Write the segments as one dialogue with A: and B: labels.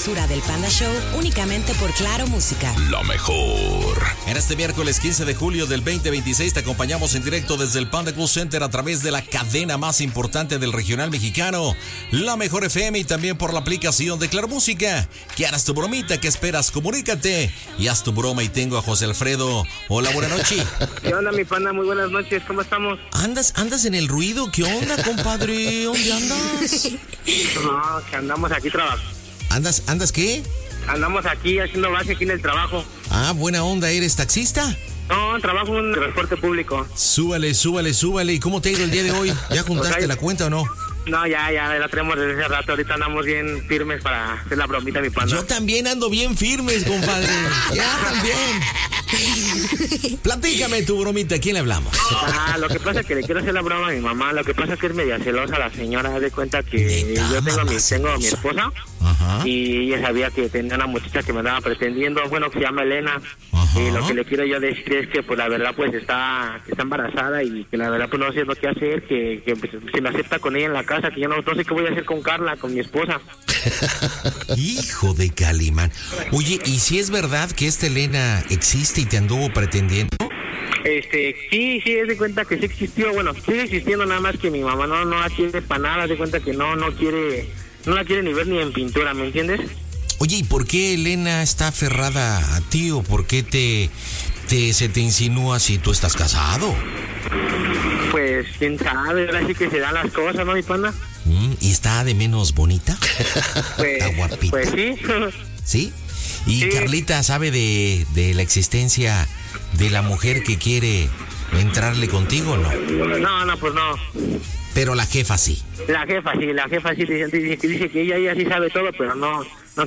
A: sabrosura del Panda Show únicamente por Claro Música.
B: La mejor. En este miércoles 15 de julio del 2026 te acompañamos en directo desde el Panda Cool Center a través de la cadena más importante del regional mexicano, La Mejor FM, y también por la aplicación de Claro Música. ¿Qué harás tu bromita? ¿Qué esperas? Comunícate y haz tu broma. Y tengo a José Alfredo. Hola, buenas noches.
C: ¿Qué onda, mi Panda? Muy buenas noches, ¿cómo estamos?
B: ¿Andas en el ruido? ¿Qué onda, compadre? ¿Dónde andas?
C: No, que andamos aquí trabajando.
B: ¿Andas qué?
C: Andamos aquí haciendo base aquí en el trabajo.
B: Ah, buena onda, ¿eres taxista?
C: No, trabajo en transporte público.
B: Súbale. ¿Y cómo te ha ido el día de hoy? ¿Ya juntaste la cuenta o no?
C: No, ya la tenemos desde hace rato. Ahorita andamos bien firmes para hacer la bromita, mi Panda.
B: Yo también ando bien firmes, compadre. Ya también. Platícame tu bromita, ¿a quién le hablamos?
C: Lo que pasa es que le quiero hacer la broma a mi mamá. Lo que pasa es que es media celosa la señora. Haz de cuenta que yo tengo a mi esposa. Ajá. Y ella sabía que tenía una muchacha que me andaba pretendiendo, bueno, que se llama Elena. Ajá. Y lo que le quiero yo decir es que pues la verdad pues está embarazada y que la verdad pues no sé lo que hacer, que pues, si me acepta con ella en la casa, que yo no sé qué voy a hacer con Carla, con mi esposa.
B: Hijo de Calimán. Oye, ¿y si es verdad que esta Elena existe y te anduvo pretendiendo?
C: Sí, es de cuenta que sí existió, bueno, sigue existiendo, nada más que mi mamá no la quiere para nada, de cuenta que no la quiere ni ver ni en pintura, ¿me entiendes?
B: Oye, ¿y por qué Elena está aferrada a ti o por qué se te insinúa si tú estás casado?
C: Pues, quién sabe, ahora sí que se dan las cosas, ¿no, mi Panda?
B: ¿Y está de menos bonita?
C: Pues,
B: está guapita.
C: Pues sí.
B: ¿Sí? ¿Y sí. Carlita sabe de la existencia de la mujer que quiere entrarle contigo o no?
C: No, pues no.
B: Pero la jefa sí.
C: La jefa sí dice que ella sí sabe todo, pero no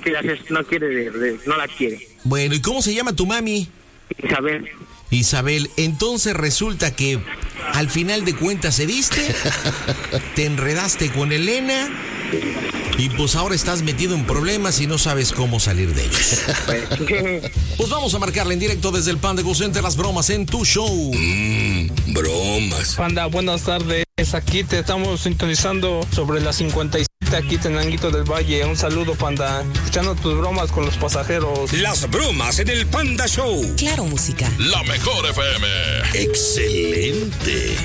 C: la quiere.
B: Bueno, ¿y cómo se llama tu mami? Isabel, entonces resulta que al final de cuentas cediste, te enredaste con Elena y pues ahora estás metido en problemas y no sabes cómo salir de ellos. Pues vamos a marcarle en directo desde el Panda Cool Center las bromas en tu show.
D: Bromas.
E: Panda, buenas tardes. Aquí te estamos sintonizando sobre la 57 aquí Tenanguito del Valle. Un saludo, Panda. Escuchando tus bromas con los pasajeros.
D: Las bromas en el Panda Show.
A: Claro Música.
B: La Mejor FM.
D: Excelente.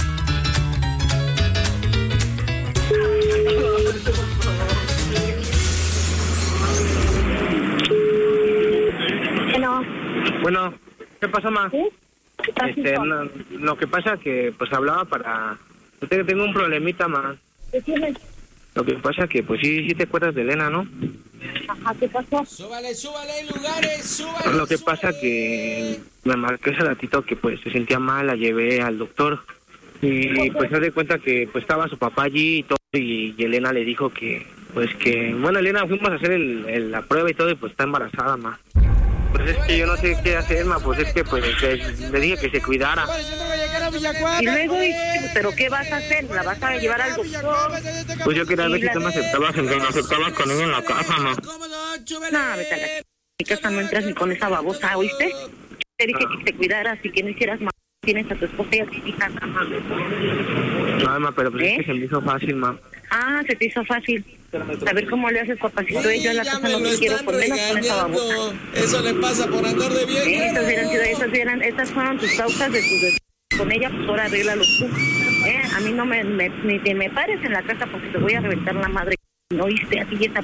C: Bueno, ¿qué pasó, ma?
F: ¿Sí?
C: Lo que pasa que pues hablaba para... Tengo un problemita, ma.
F: ¿Qué tienes?
C: Lo que pasa que pues sí te acuerdas de Elena, ¿no?
F: Ajá, ¿qué pasó?
G: Súbale, lugares, súbale.
C: Lo que pasa que me marqué ese ratito que pues se sentía mal, la llevé al doctor. Y pues se da cuenta que pues estaba su papá allí y todo, y Elena le dijo que bueno, Elena, fuimos a hacer la prueba y todo, y pues está embarazada, ma. Pues es que yo no sé qué hacer, ma, pues es que pues le dije que se cuidara.
F: Y luego, ¿pero qué vas a hacer? ¿La vas a llevar al doctor?
C: Pues yo quería ver si tú me aceptabas con ella en la casa, ma.
F: No, vete a mi casa, no entras ni con esa babosa, ¿oíste? Te dije que te cuidaras y que no hicieras más. Tienes a tu esposa y a tus hijas.
C: No, ma, pero pues es que se me hizo fácil, ma.
F: Ah, se te hizo fácil. A ver cómo le haces, papacito. Yo en la casa no te quiero, por menos con esa babosa.
G: Eso le pasa por andar de bien.
F: Estas fueron tus causas de tus... Con ella, pues ahora arréglalos tú. A mí no ni te me pares en la casa porque te voy a reventar la madre. ¿No oíste? A ti y esa...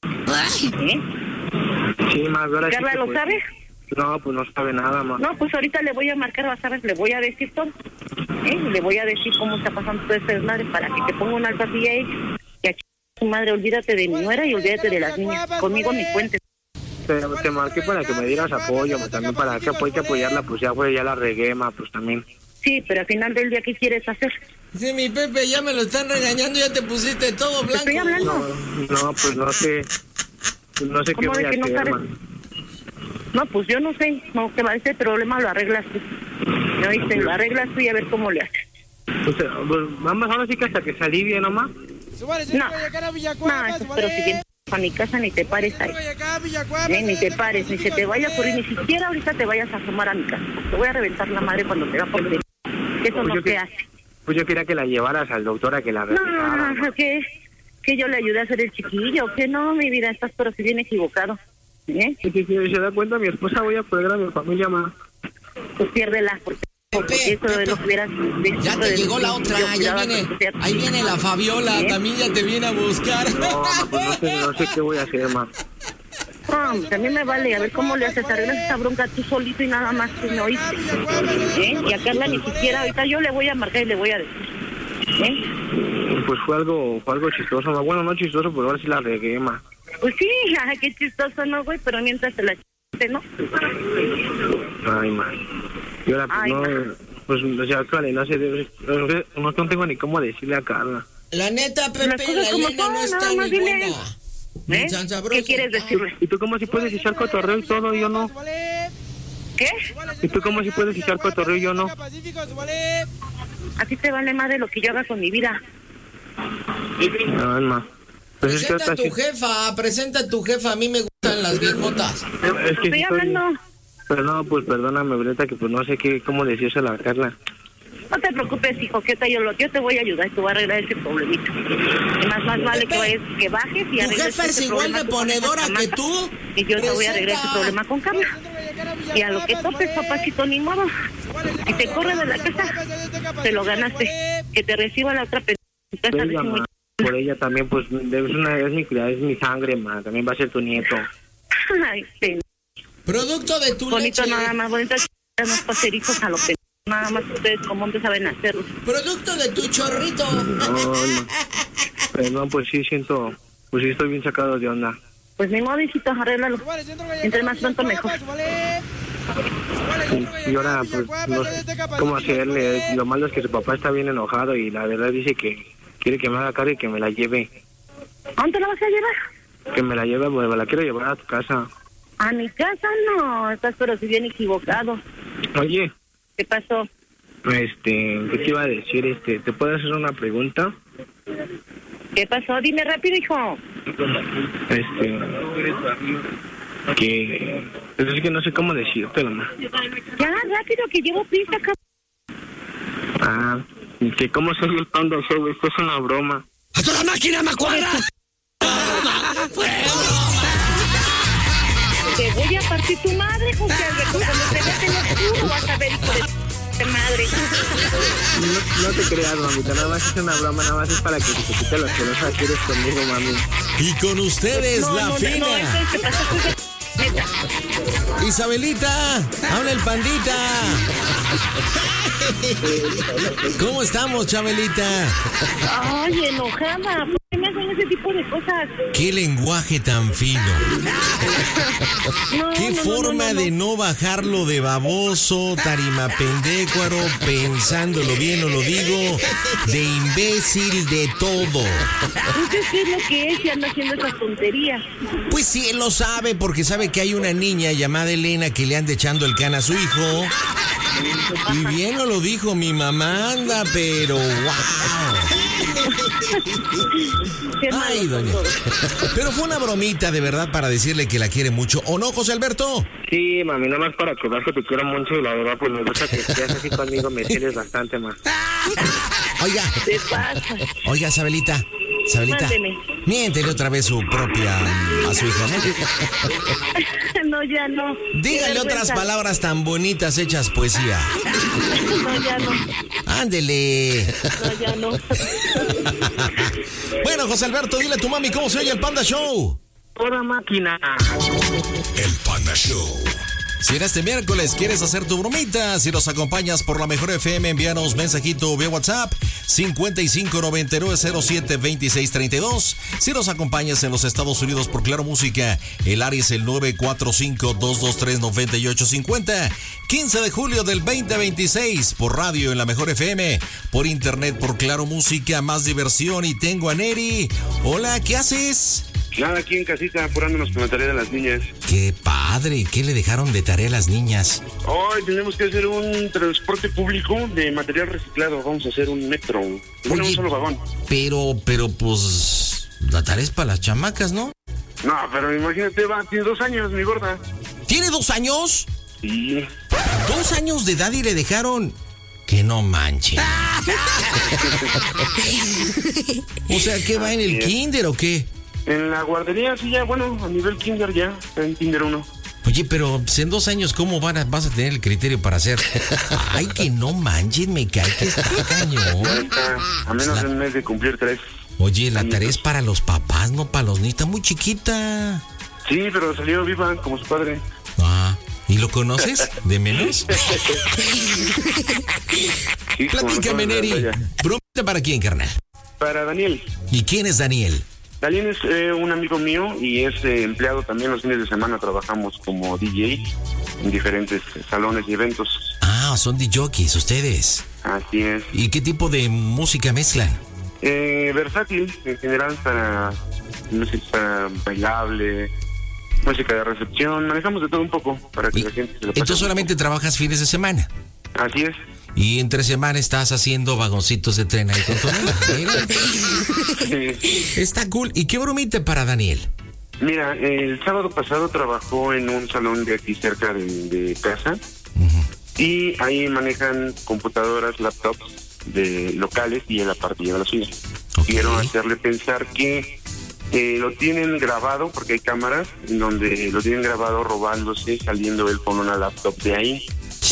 C: Sí, ma, ahora
F: ¿Carla
C: sí
F: lo
C: pues,
F: sabe?
C: No, pues no sabe nada, ma.
F: No, pues ahorita le voy a marcar, vas a ver, le voy a decir todo. Le voy a decir cómo está pasando todo este desmadre para que te ponga una alfabía ahí. Y aquí, tu madre, olvídate de mi nuera y olvídate de las niñas. Conmigo ni cuentes.
C: Te marqué para que me dieras apoyo, ma, también para que apoyarla, pues ya la regué, ma, pues también.
F: Sí, pero al final del día, ¿qué quieres hacer?
G: Sí, mi Pepe, ya me lo están regañando, ya te pusiste todo blanco.
F: Te estoy hablando.
C: No, pues no sé. No sé qué voy a hacer, ma.
F: No, pues yo no sé, no, que va ese problema lo arreglas tú. ¿No oíste? Lo arreglas tú y a ver cómo le haces.
C: Pues vamos ahora sí que hasta que se alivie nomás.
F: No, eso, pero si a mi casa ni te pares ahí. Ni te pares, ni se te vaya a ocurrir, ni siquiera ahorita te vayas a asomar a mi casa. Te voy a reventar la madre cuando te va por venir. Eso pues no se hace.
C: Pues yo quería que la llevaras al doctor a que la revisara.
F: No, ¿qué? Que yo le ayudé a hacer el chiquillo, que no, mi vida, estás pero si bien equivocado.
C: Si se da cuenta mi esposa, voy a perder a mi familia, ma.
F: Pues piérdela, porque eso de lo que hubieras...
G: Ya te llegó la otra, ya viene, ahí viene la Fabiola, también ya te viene a buscar.
C: No, pues no sé qué voy a hacer, ma.
F: No, también me vale, a ver cómo le haces, arreglas esta bronca tú solito y nada más que no oíste. Y a Carla ni siquiera, ahorita yo le voy a marcar y le voy a decir.
C: Pues fue algo chistoso, ma. Bueno, no chistoso, pero ahora sí la regué, ma.
F: Pues sí, ay, qué chistoso, ¿no, güey? Pero mientras te la chiste, ¿no?
C: Ay, ma. Y ahora, pues, no, pues, o sea, Cale, no sé, no tengo ni cómo decirle a Carla.
G: La neta, Pepe, la Elena no está muy buena.
F: ¿Qué quieres decirle?
C: ¿Y tú cómo si puedes echar cotorreo y todo, yo no?
F: ¿Qué?
C: ¿Y tú cómo si puedes echar cotorreo y yo no?
F: A ti te vale más de lo que yo haga con mi vida.
C: No, ma. Pues
G: presenta a tu jefa, a mí me gustan las viejotas.
C: Es que
F: estoy hablando.
C: Pero no, pues perdóname, Breta, que pues no sé cómo decírselo a la Carla.
F: No te preocupes, hijo, que yo te voy a ayudar y te voy a arreglar ese problemita. Y más vale que bajes y arregles.
G: ¿Tu jefa es igual de ponedora que tú?
F: Y yo te voy a arreglar ese problema con Carla. Y a lo que topes, papachito, ni modo. Si te corre de la casa, te lo ganaste. Que te reciba la otra persona.
C: Por ella también, pues, es mi criada, es mi sangre, ma. También va a ser tu nieto.
F: Ay,
G: producto de tu
F: bonito
G: leche.
F: Nada más, bonito unos paseritos a lo que nada más ustedes como hombres saben hacerlo.
G: Producto de tu chorrito.
C: No. Pero no, pues sí siento, pues sí estoy bien sacado de onda.
F: Pues ni modo, hijito, arréglalo. Entre más pronto mejor.
C: Y ahora, pues, no sé cómo hacerle. Lo malo es que su papá está bien enojado y la verdad dice que quiere que me haga cargo y que me la lleve.
F: ¿A dónde la vas a llevar?
C: Que me la lleve, pues me la quiero llevar a tu casa.
F: A mi casa no, estás pero si bien equivocado.
C: Oye.
F: ¿Qué pasó?
C: ¿Qué te iba a decir? ¿Te puedo hacer una pregunta?
F: ¿Qué pasó? Dime rápido, hijo.
C: Que... Es que no sé cómo decírtelo, ma.
F: Ya, rápido, que llevo prisa,
C: cabrón. Que cómo soy el Panda Show, esto es una broma.
G: ¡A toda máquina, Macuadra!
F: Te voy a partir tu madre, José Alberto. Cuando te metes en lo oscuro vas a ver, hijo de madre.
C: No te creas, mamita, nada más es una broma, nada más es para que te quite los que no sabes que eres conmigo, mami.
B: Y con ustedes, la fina.
F: No, eso es que pasa, neta.
B: Isabelita, habla el pandita. ¿Cómo estamos, Chabelita?
F: Ay, enojada. ¿Por qué me hacen ese tipo de cosas?
B: Qué lenguaje tan fino. Qué forma de no bajarlo de baboso, tarima pendécuaro, pensándolo bien o lo digo, de imbécil, de todo.
F: ¿Usted qué es lo que es y anda haciendo esas tonterías?
B: Pues sí, él lo sabe porque sabe que hay una niña llamada Elena que le anda echando el can a su hijo. Y bien no lo dijo, mi mamá anda, pero wow. Ay, doña. Pero fue una bromita de verdad para decirle que la quiere mucho. ¿O no, José Alberto?
C: Sí, mami, nada más para que veas que te quiero mucho y la verdad pues me gusta que estés así conmigo, me quieres bastante más.
B: Oiga.
F: ¿Qué pasa?
B: Oiga, Sabelita,
F: Mándeme.
B: miéntele otra vez su propia a su hija, ¿no?
F: No, ya no.
B: Dígale otras palabras tan bonitas hechas poesía.
F: No, ya no.
B: Ándele.
F: No, ya no.
B: Bueno, José Alberto, dile a tu mami cómo se oye el Panda Show.
C: Toda máquina.
D: El Panda Show.
B: Si en este miércoles quieres hacer tu bromita, si nos acompañas por la Mejor FM, envíanos mensajito vía WhatsApp 5599072632. Si nos acompañas en los Estados Unidos por Claro Música, el área es el 945-223-9850. 15 de julio del 2026 por radio en la Mejor FM, por internet por Claro Música, más diversión. Y tengo a Neri. Hola, ¿qué haces?
H: Nada, aquí en casita, apurándonos con la tarea de las niñas.
B: ¡Qué padre! ¿Qué le dejaron de tarea a las niñas?
H: Hoy tenemos que hacer un transporte público de material reciclado. Vamos a hacer un metro. Bueno, un solo vagón.
B: Pero, pues, la tarea es para las chamacas, ¿no?
H: No, pero imagínate, tiene 2 años, mi gorda.
B: ¿Tiene 2 años?
H: Sí.
B: 2 años de edad y le dejaron Que no manche. O sea, ¿qué va en el kinder o qué?
H: En la guardería, sí, ya, bueno, a nivel kinder ya, está en kinder 1.
B: Oye, pero en 2 años, ¿cómo vas a tener el criterio para hacer? Ay, que no manches, me cae que está cañón.
H: Ya está, a menos de un mes de cumplir 3.
B: Oye, la tarea es para los papás, no para los niños. Está muy chiquita.
H: Sí, pero salió viva como su padre.
B: Ah, ¿y lo conoces? ¿De menos? Platícame, Neri. ¿Bromita para quién, carnal?
H: Para Daniel.
B: ¿Y quién es Daniel?
H: Daniel es un amigo mío y es empleado también. Los fines de semana trabajamos como DJ en diferentes salones y eventos.
B: Ah, son DJs ustedes.
H: Así es.
B: ¿Y qué tipo de música mezclan?
H: Versátil, en general, para música bailable, música de recepción. Manejamos de todo un poco para que la gente se lo pase.
B: Entonces solamente trabajas fines de semana.
H: Así es.
B: Y entre semana estás haciendo vagoncitos de tren ahí con tu amigo. Está cool. ¿Y qué bromita para Daniel?
H: Mira, el sábado pasado trabajó en un salón de aquí cerca de casa. Y ahí manejan computadoras, laptops de locales y él aparte lleva la suya. Quiero hacerle pensar que lo tienen grabado, porque hay cámaras en donde lo tienen grabado robándose, saliendo él con una laptop de ahí.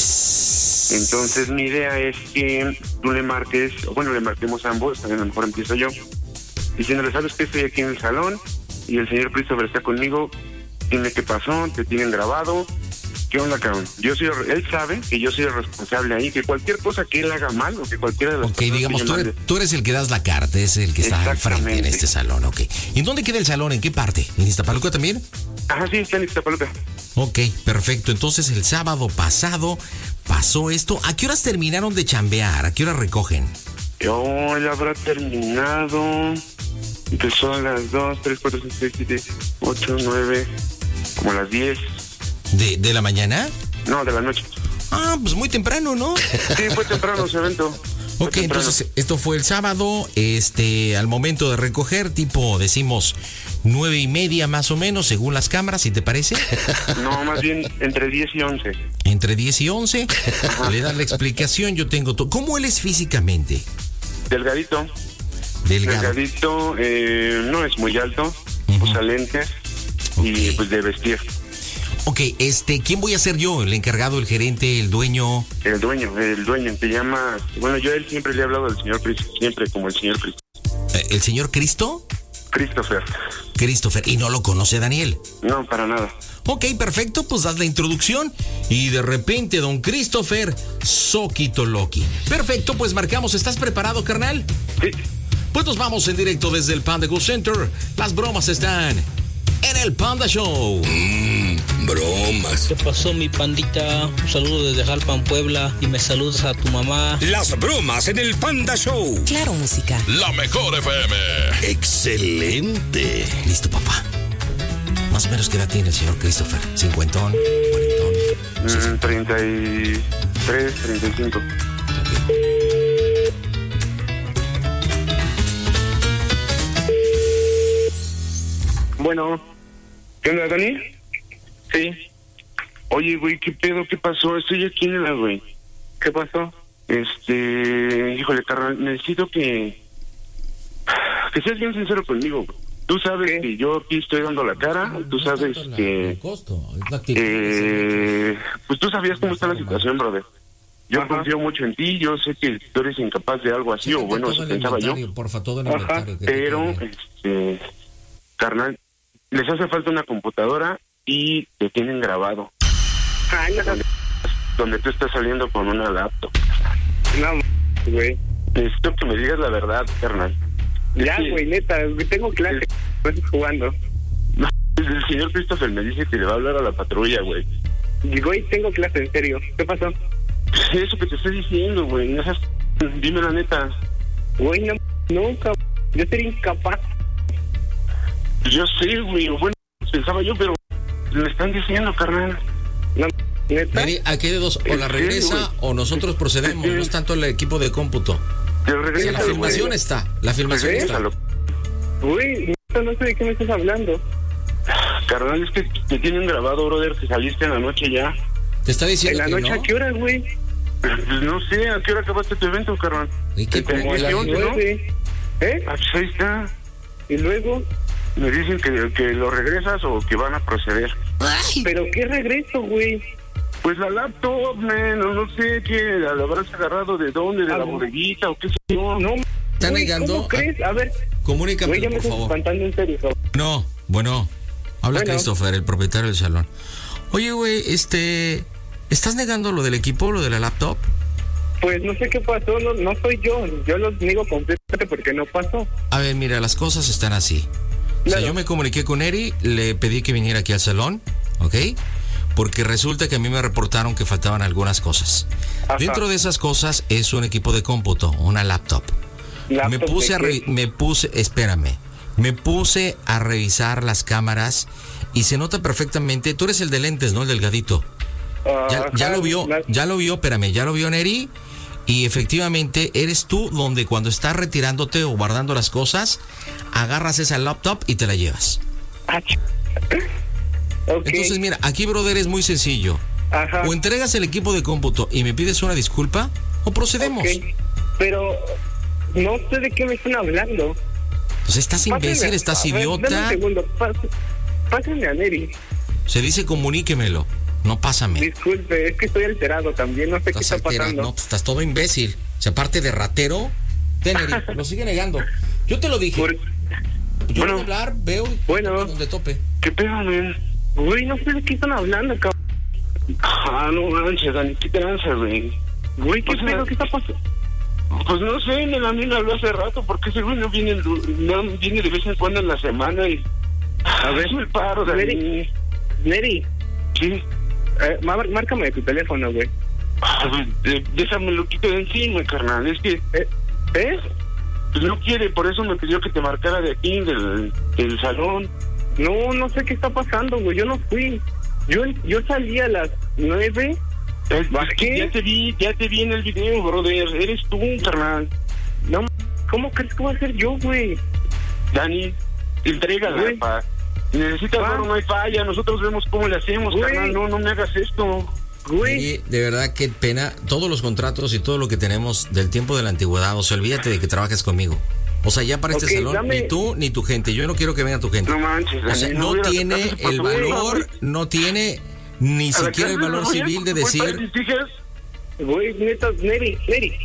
H: Entonces mi idea es que tú le marques, bueno, le marquemos a ambos, a lo mejor empiezo yo, diciéndole, ¿sabes qué? Estoy aquí en el salón y el señor Christopher está conmigo, dime qué pasó, te tienen grabado, ¿qué onda, cabrón? Él sabe que yo soy el responsable ahí, que cualquier cosa que él haga mal o que cualquiera de las
B: cosas digamos, tú eres el que das la carta, es el que está al frente en este salón, ok. ¿Y en dónde queda el salón? ¿En qué parte? ¿En Iztapaluca también?
H: Ajá, sí, está en Iztapaluca.
B: Ok, perfecto. Entonces el sábado pasado pasó esto. ¿A qué horas terminaron de chambear? ¿A qué horas recogen?
H: Él habrá terminado. Empezó a las 2, 3, 4, 5, 6, 7, 8, 9, como a las 10.
B: ¿De la mañana?
H: No, de la noche.
B: Ah, pues muy temprano, ¿no?
H: Sí, fue temprano ese evento.
B: Ok, entonces esto fue el sábado, al momento de recoger, tipo, decimos, 9:30 más o menos, según las cámaras, ¿si te parece?
H: No, más bien entre 10 y 11.
B: Entre 10 y 11, le das la explicación, yo tengo todo. ¿Cómo él es físicamente?
H: Delgadito. Delgadito, no es muy alto, usa lentes y pues de vestir.
B: Ok, ¿quién voy a ser yo? ¿El encargado, el gerente, el dueño? El dueño,
H: se llama... Bueno, yo a él siempre le he hablado del señor Cristo, siempre como el señor Cristo.
B: ¿El señor Cristo?
H: Christopher.
B: ¿Y no lo conoce Daniel?
H: No, para nada.
B: Ok, perfecto, pues das la introducción y de repente don Christopher, Soquito Loki. Perfecto, pues marcamos, ¿estás preparado, carnal?
H: Sí.
B: Pues nos vamos en directo desde el Panda Go Center. Las bromas están en el Panda Show.
I: Bromas.
E: ¿Qué pasó, mi pandita? Un saludo desde Jalpan, Puebla, y me saludas a tu mamá.
I: Las bromas en el Panda Show.
A: Claro, música.
D: La mejor FM.
I: Excelente.
B: Listo, papá. Más o menos, ¿qué edad tiene el señor Christopher? ¿50? ¿40?
H: 33, 35. Bueno, ¿qué onda, Dani? Sí. Oye, güey, ¿qué pedo? ¿Qué pasó? Estoy aquí en la, güey. ¿Qué pasó? Híjole, carnal, necesito que seas bien sincero conmigo, güey. Tú sabes que yo aquí estoy dando la cara, tú sabes que... pues tú sabías cómo está la situación, brother. Yo confío mucho en ti, yo sé que tú eres incapaz de algo así, o bueno, eso pensaba yo.
B: Porfa, todo el inventario.
H: Pero, carnal, les hace falta una computadora y te tienen grabado. Donde tú estás saliendo con una laptop. No, güey. Necesito que me digas la verdad, carnal. Ya, güey, neta, tengo clase, estoy jugando. No, el señor Christopher me dice que le va a hablar a la patrulla, güey. Güey, tengo clase, en serio. ¿Qué pasó? Eso que te estoy diciendo, güey. Dime la neta. Güey, nunca. Yo sería incapaz. Yo sé, güey. Bueno, pensaba yo, pero me están diciendo, carnal. No, neta.
B: Mary, aquí de dos, o la regresa o nosotros procedemos. No es tanto el equipo de cómputo.
H: Regresa,
B: la filmación está. La filmación está.
H: Güey, no sé de qué me estás hablando. Carnal, es que te tienen grabado, brother, que saliste en la noche ya.
B: Te está diciendo.
H: ¿En la noche a qué hora, güey? Pues no sé, ¿a qué hora acabaste tu evento, carnal?
B: ¿Y qué
C: Como a las 9. ¿Eh?
H: Ah, pues ahí está.
C: ¿Y luego?
H: Me dicen que lo regresas o que van a proceder.
G: Ay.
C: ¿Pero qué regreso, güey?
H: Pues la laptop, man, no sé qué, la habrás agarrado de dónde, de la bodeguita o qué sé yo.
C: No,
B: ¿Está
C: güey,
B: negando?
C: ¿cómo crees? A ver,
B: Comunícame,
C: güey, ya me
B: por
C: estás
B: favor.
C: espantando en serio, cabrón.
B: No, bueno. Habla
C: Bueno.
B: Christopher, el propietario del salón. Oye, güey, ¿estás negando lo del equipo, lo de la laptop?
C: Pues no sé qué pasó, no soy yo lo niego completamente porque no pasó.
B: A ver, mira, las cosas están así. O sea,
C: Claro.
B: yo me comuniqué con Eri, le pedí que viniera aquí al salón, ¿ok? Porque resulta que a mí me reportaron que faltaban algunas cosas.
C: Ajá.
B: Dentro de esas cosas es un equipo de cómputo, una laptop. Me puse a revisar las cámaras y se nota perfectamente. Tú eres el de lentes, ¿no? El delgadito. Ya lo vio, espérame, ya lo vio Neri. Y efectivamente eres tú donde cuando estás retirándote o guardando las cosas, agarras esa laptop y te la llevas.
C: Okay.
B: Entonces mira, aquí brother es muy sencillo.
C: Ajá.
B: O entregas el equipo de cómputo y me pides una disculpa o procedemos.
C: Okay. Pero no sé de qué me están hablando.
B: Pues estás imbécil, estás idiota.
C: Dame un segundo, pásenme a Neri.
B: Se dice comuníquemelo, no pásame.
C: Disculpe, es que estoy alterado también, no sé qué está pasando.
B: No, pues estás todo imbécil. O sea, aparte de ratero, Neri, lo sigue negando. Yo te lo dije. Yo voy a hablar, veo y donde tope.
H: ¿Qué pedo, man?
C: Güey, no sé de qué están hablando, cabrón.
H: Ah, no manches, Dani, ¿qué te lanzas, güey?
C: Güey, ¿qué pedo? ¿Qué está pasando?
H: Pues no sé, a mí me habló hace rato, porque ese güey no viene de vez en cuando en la semana y... A ver, el paro, Dani.
C: Neri.
H: Sí.
C: Márcame tu teléfono, güey.
H: Déjame lo quito de encima, carnal, es que...
C: Pues
H: no quiere, por eso me pidió que te marcara de aquí, del salón.
C: No sé qué está pasando, güey, yo no fui. Yo salí a las 9... Bajé.
H: Ya te vi en el video, brother. Eres tú, carnal.
C: No, ¿cómo crees que va a ser yo, güey?
H: Dani, entrégala,
C: güey.
H: pa. Si necesitas oro, no hay falla. Nosotros vemos cómo le hacemos,
C: güey.
H: carnal. No me hagas esto.
C: Güey.
B: Y de verdad, qué pena. Todos los contratos y todo lo que tenemos del tiempo de la antigüedad. O sea, olvídate de que trabajes conmigo. O sea, ya para este salón, ni tú ni tu gente. Yo no quiero que venga tu gente.
H: No manches, Dani.
B: O sea, no tiene el valor, no tiene ni siquiera el valor civil de decir...
C: Güey, neta, Neri.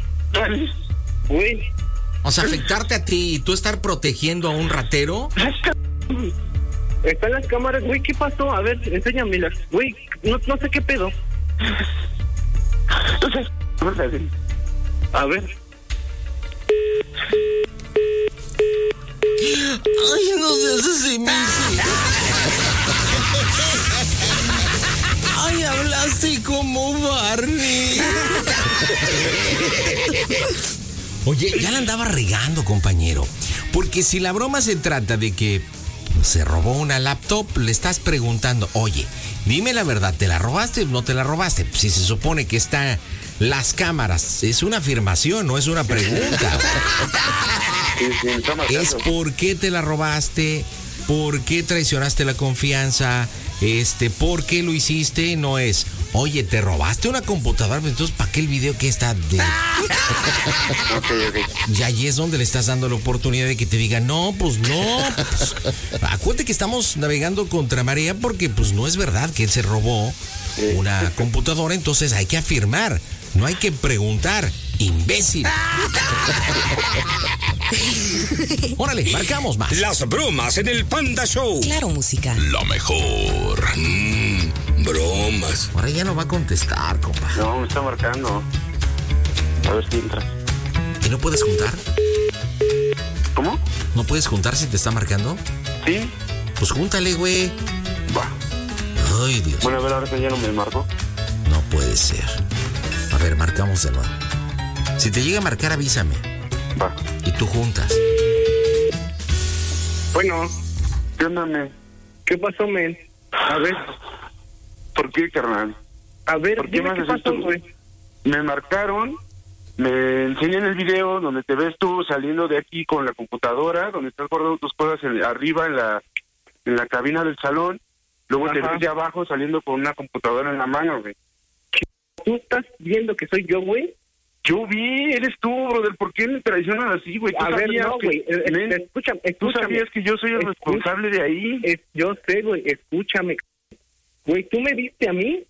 C: Güey.
B: O sea, afectarte a ti y tú estar protegiendo a un ratero.
C: Están las cámaras, güey, ¿qué pasó? A ver, enséñamelas. Güey, no sé qué pedo.
H: Entonces,
C: a ver.
B: Ay, no seas así, Missy. Ay, hablaste como Barney. Oye, ya la andaba regando, compañero. Porque si la broma se trata de que se robó una laptop, le estás preguntando, oye, dime la verdad, ¿te la robaste o no te la robaste? Si se supone que está las cámaras, es una afirmación, no es una pregunta. Es por qué te la robaste, por qué traicionaste la confianza, por qué lo hiciste, no es, oye, te robaste una computadora, entonces ¿para qué el video que está de...
H: Okay.
B: Y ahí es donde le estás dando la oportunidad de que te diga, no, pues no. Pues, acuérdate que estamos navegando contra marea porque pues no es verdad que él se robó una computadora, entonces hay que afirmar, no hay que preguntar, imbécil. Órale, marcamos más.
I: Las bromas en el Panda Show.
A: Claro, música.
I: Lo mejor. Bromas.
B: Ahora ya no va a contestar, compa.
H: No, me está marcando. A ver si entra.
B: ¿Y no puedes juntar?
H: ¿Cómo?
B: ¿No puedes juntar si te está marcando?
H: Sí.
B: Pues júntale, güey.
H: Va.
B: Ay, Dios.
H: Bueno, a ver, ahorita ya no me marcó.
B: No puede ser. A ver, marcamos de nuevo. Si te llega a marcar, avísame.
H: Va.
B: Y tú juntas.
C: Bueno,
H: ¿Qué onda, men?
C: ¿qué pasó, men? A ver,
H: ¿Por qué, carnal?
C: ¿Por qué
H: dime
C: me
H: qué
C: haces
H: pasó,
C: esto?
H: güey. Me marcaron, me enseñan el video donde te ves tú saliendo de aquí con la computadora, donde estás guardando tus cosas arriba en la cabina del salón. Luego te ves de abajo saliendo con una computadora en la mano, güey.
C: tú estás viendo que soy yo, güey.
H: Yo vi, eres tú, brother. ¿Por qué me traicionas así, güey?
C: A ver, no, güey. Escúchame.
H: Tú sabías que yo soy el responsable de ahí.
C: Yo sé, güey. Escúchame. Güey, ¿tú me viste a mí?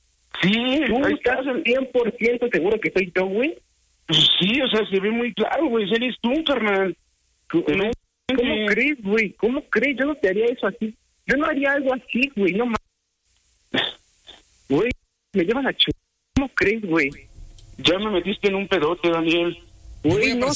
H: Sí.
C: ¿Tú estás 100% seguro que soy yo, güey?
H: Pues sí, o sea, se ve muy claro, güey. Eres tú, carnal.
C: ¿Cómo crees, güey? ¿Cómo crees? Yo no te haría eso así. Yo no haría algo así, güey. No mames. Güey, me llevan a ¿Cómo crees, güey?
H: Ya me metiste en un pedote, Daniel.
B: Voy a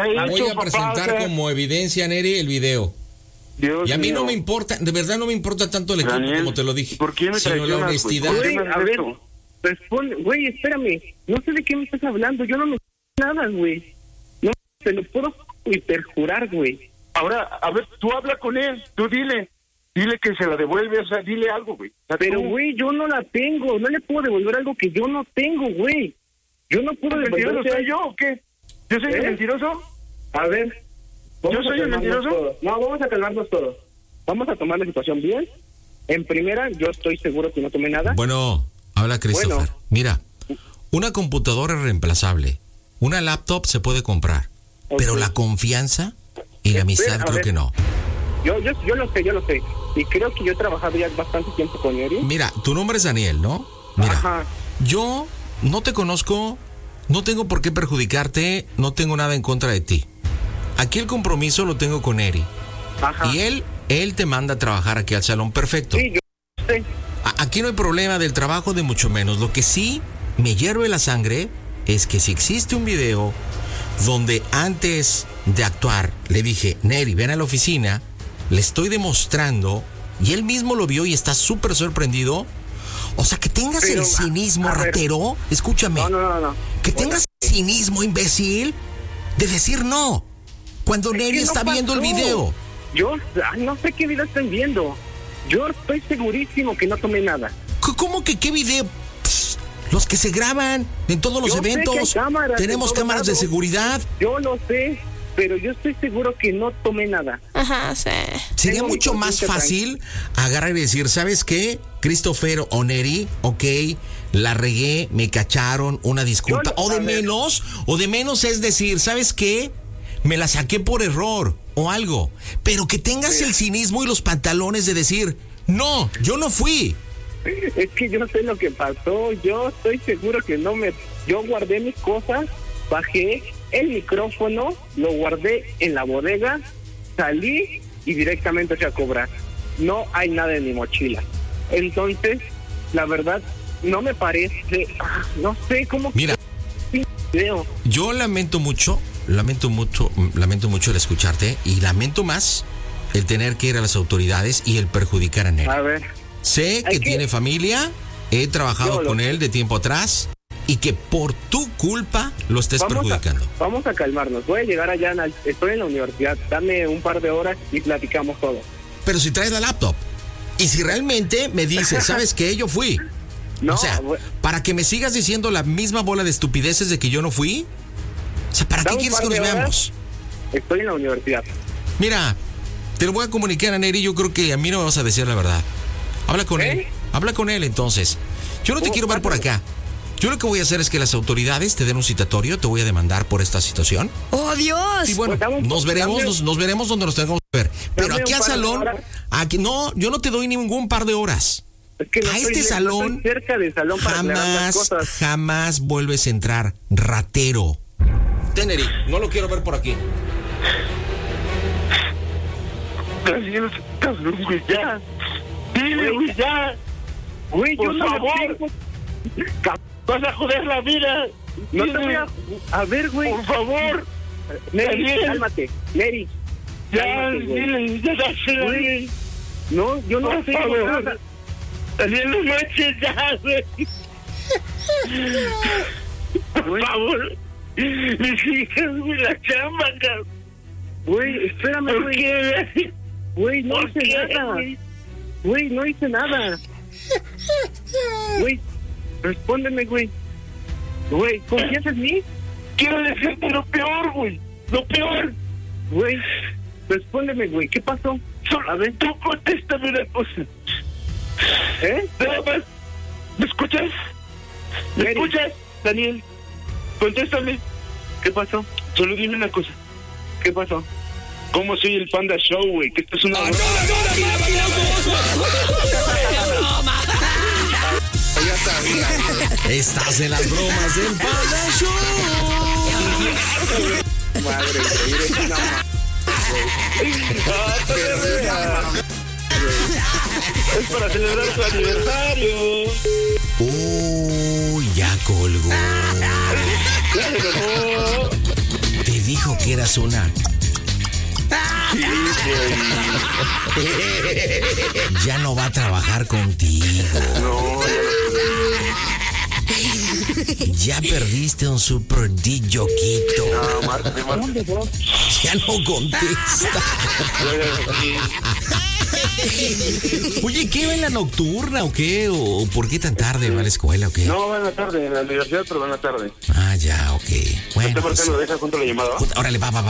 B: presentar como evidencia, Neri, el video.
H: Dios
B: y a mí
H: mío.
B: No me importa, de verdad no me importa tanto el equipo,
H: Daniel,
B: como te lo dije.
H: ¿Por qué me
B: sino la honestidad.
C: Güey, a ver, responde. Güey, espérame. No sé de qué me estás hablando. Yo no me nada, güey. No, te lo puedo perjurar, güey.
H: Ahora, a ver, tú habla con él. Tú dile que se la devuelve, o sea, dile algo, güey. O sea,
C: pero, güey, yo no la tengo. No le puedo devolver algo que yo no tengo, güey. Yo no puedo
H: devolver. ¿Soy yo o qué? ¿Yo soy el mentiroso?
C: A ver.
H: ¿Yo soy el mentiroso?
C: Todos. No, vamos a calmarnos todos. Vamos a tomar la situación bien. En primera, yo estoy seguro que no tomé nada.
B: Bueno, habla Christopher. Bueno. Mira, una computadora es reemplazable. Una laptop se puede comprar. Okay. Pero la confianza y la amistad creo que no.
C: Yo lo sé. Y creo que yo he trabajado ya bastante tiempo con Eri.
B: Mira, tu nombre es Daniel, ¿no? Mira,
C: ajá.
B: Yo no te conozco, no tengo por qué perjudicarte, no tengo nada en contra de ti. Aquí el compromiso lo tengo con Eri.
C: Ajá.
B: Y él te manda a trabajar aquí al salón, perfecto.
C: Sí, yo sé.
B: Aquí no hay problema del trabajo, de mucho menos. Lo que sí me hierve la sangre es que si existe un video donde antes de actuar le dije, Neri, ven a la oficina, le estoy demostrando, y él mismo lo vio y está súper sorprendido. O sea, que tengas el cinismo, ratero, escúchame.
C: No.
B: Que tengas el cinismo, imbécil, de decir no, cuando Neri está viendo el video.
C: Yo no sé qué video están viendo. Yo estoy segurísimo que no tomé nada.
B: ¿Cómo que qué video? Psst, los que se graban en todos los eventos. Tenemos cámaras de seguridad.
C: Yo lo sé, pero yo estoy seguro que no tomé nada.
J: Ajá, sí.
B: Sería mucho más fácil agarrar y decir, ¿sabes qué? Christopher o Neri, ok, la regué, me cacharon, una disculpa. O de menos es decir, ¿sabes qué? Me la saqué por error o algo. Pero que tengas el cinismo y los pantalones de decir, no, yo no fui.
C: Es que yo sé lo que pasó. Yo estoy seguro que yo guardé mis cosas, bajé el micrófono, lo guardé en la bodega, salí y directamente fui a cobrar. No hay nada en mi mochila. Entonces, la verdad, no me parece, no sé cómo.
B: Mira, yo lamento mucho el escucharte y lamento más el tener que ir a las autoridades y el perjudicar a Neri.
C: A ver.
B: Sé que tiene familia, he trabajado con él de tiempo atrás y que por tu culpa lo estés perjudicando.
C: Vamos a calmarnos. Voy a llegar allá, estoy en la universidad, dame un par de horas y platicamos todo.
B: Pero si traes la laptop y si realmente me dices, ¿sabes qué? Yo fui.
C: No,
B: o sea, para que me sigas diciendo la misma bola de estupideces de que yo no fui. O sea, ¿para qué quieres que nos veamos?
C: Estoy en la universidad.
B: Mira, te lo voy a comunicar a Neri. Yo creo que a mí no me vas a decir la verdad. Habla con él. Habla con él entonces. Yo no te quiero ver por acá. Yo lo que voy a hacer es que las autoridades te den un citatorio. Te voy a demandar por esta situación.
J: ¡Oh, Dios!
B: Y bueno, nos veremos donde nos tengamos que ver. Pero aquí al salón, aquí no, yo no te doy ningún par de horas.
C: Es que
B: a este salón,
C: no cerca del salón
B: jamás vuelves a entrar, ratero. Neri, no lo quiero ver por aquí.
H: Daniel, cabrón, güey, ya. Dile, güey, ya.
C: Güey,
H: por favor. Vas a joder la vida.
C: No te voy a ver, güey.
H: Por favor.
C: Neri, cálmate. Neri.
H: Ya, dile, ya dásela, güey.
C: No, yo no sé nada.
H: Daniel, no manches ya, güey. Por favor. Mis hijas, güey, la chamba, cabrón.
C: Güey, espérame,
H: güey. ¿Por qué?
C: Güey, no hice nada. Güey, no hice nada. Güey, respóndeme, güey. Güey, ¿confías en mí?
H: Quiero decirte lo peor, güey. Lo peor.
C: Güey, respóndeme, güey. ¿Qué pasó?
H: A ver, tú contéstame una cosa.
C: ¿Eh?
H: Nada más. ¿Me escuchas? ¿Me escuchas, Daniel? Contéstame. ¿Qué pasó? Solo dime una cosa. ¿Qué pasó? ¿Cómo soy el Panda Show, güey? Que esto es una...
B: Ya sabía. Estás en las bromas del Panda Show.
H: Madre, eres una es para celebrar tu aniversario.
B: Ya colgó. Te dijo que eras una... Ya no va a trabajar contigo.
H: No,
B: ya perdiste un super DJ-quito.
H: No, Marte.
B: Ya no contesta. Oye, ¿qué va en la nocturna o qué? ¿O por qué tan tarde va a la escuela o qué?
H: No, va en la tarde, en la universidad, pero va en la tarde.
B: Ah, ya, ok. Bueno,
H: ¿Por qué lo dejas junto a la llamada?
B: Órale, va.